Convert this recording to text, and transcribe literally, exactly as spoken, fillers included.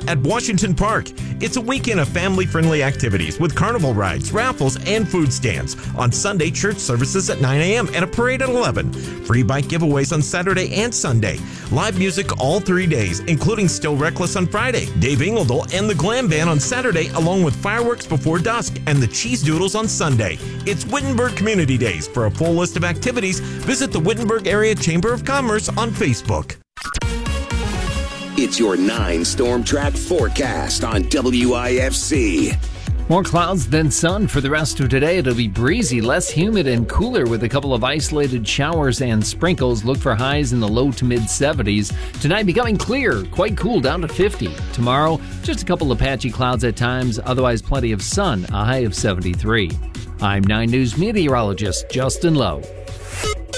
at Washington Park. It's a weekend of family-friendly activities with carnival rides, raffles, and food stands. On Sunday, church services at nine a.m. and a parade at eleven. Free bike giveaways on Saturday and Sunday. Live music all three days, including Still Reckless on Friday, Dave Ingledal and the Glam Band on Saturday, along with fireworks before dusk and the Cheese Doodles on Sunday. It's Wittenberg Community Days. For a full list of activities, visit the Wittenberg Area Chamber of Commerce on Facebook. It's your nine Storm Track forecast on W I F C. More clouds than sun for the rest of today. It'll be breezy, less humid, and cooler with a couple of isolated showers and sprinkles. Look for highs in the low to mid seventies. Tonight becoming clear, quite cool, down to fifty. Tomorrow, just a couple of patchy clouds at times, otherwise plenty of sun, a high of seventy-three. I'm nine News meteorologist Justin Lowe.